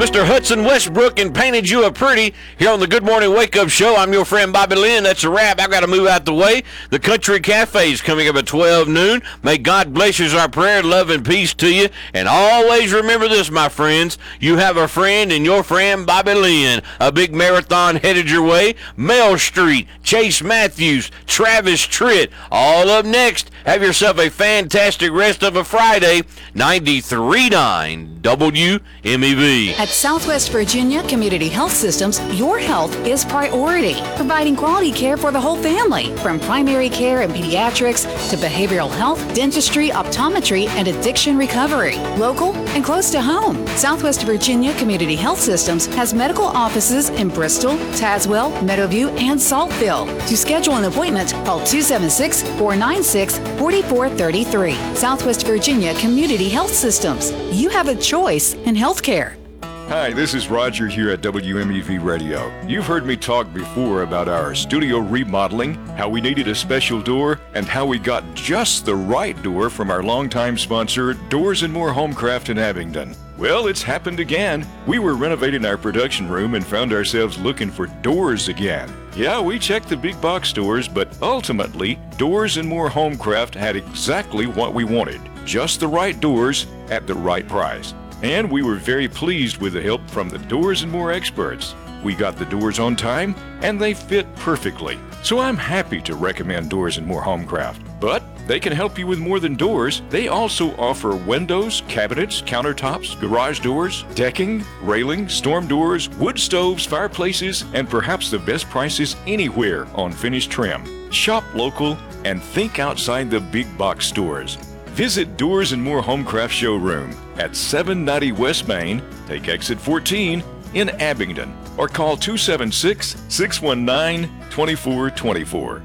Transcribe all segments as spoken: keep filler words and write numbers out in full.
Mister Hudson Westbrook and Painted You a Pretty here on the Good Morning Wake Up Show. I'm your friend Bobby Lynn. That's a wrap. I've got to move out the way. The Country Cafe is coming up at twelve noon. May God bless you is our prayer. Love and peace to you. And always remember this, my friends. You have a friend in your friend Bobby Lynn. A big marathon headed your way. Mel Street, Chase Matthews, Travis Tritt. All up next. Have yourself a fantastic rest of a Friday. ninety-three point nine W M E V. At Southwest Virginia Community Health Systems, your health is priority, providing quality care for the whole family, from primary care and pediatrics to behavioral health, dentistry, optometry, and addiction recovery. Local and close to home, Southwest Virginia Community Health Systems has medical offices in Bristol, Tazewell, Meadowview, and Saltville. To schedule an appointment, call two seven six, four nine six, four four three three. Southwest Virginia Community Health Systems. You have a choice in healthcare. Hi, this is Roger here at W M E V Radio. You've heard me talk before about our studio remodeling, how we needed a special door, and how we got just the right door from our longtime sponsor, Doors and More Homecraft in Abingdon. Well, it's happened again. We were renovating our production room and found ourselves looking for doors again. Yeah, we checked the big box stores, but ultimately, Doors and More Homecraft had exactly what we wanted. Just the right doors at the right price. And we were very pleased with the help from the Doors and More experts. We got the doors on time, and they fit perfectly. So I'm happy to recommend Doors and More Homecraft. But they can help you with more than doors. They also offer windows, cabinets, countertops, garage doors, decking, railing, storm doors, wood stoves, fireplaces, and perhaps the best prices anywhere on finished trim. Shop local and think outside the big box stores. Visit Doors and More Homecraft Showroom at seven ninety West Main, take exit fourteen in Abingdon, or call two seven six, six one nine, two four two four.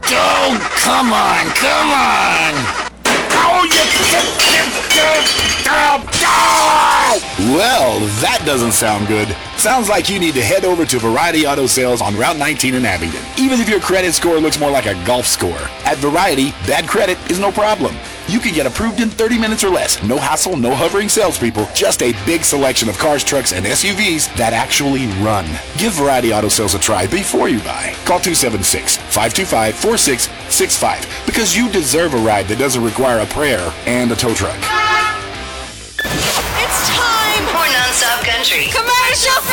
Oh, come on, come on! Oh, you... Well, that doesn't sound good. Sounds like you need to head over to Variety Auto Sales on Route nineteen in Abingdon. Even if your credit score looks more like a golf score. At Variety, bad credit is no problem. You can get approved in thirty minutes or less. No hassle, no hovering salespeople. Just a big selection of cars, trucks, and S U Vs that actually run. Give Variety Auto Sales a try before you buy. Call two seven six, five two five, four six six five because you deserve a ride that doesn't require a prayer and a tow truck. It's time for Non-Stop Country. Commercial